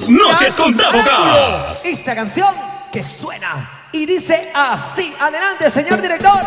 Tus noches con Dabocas. Esta canción que suena y dice así. Adelante, señor director.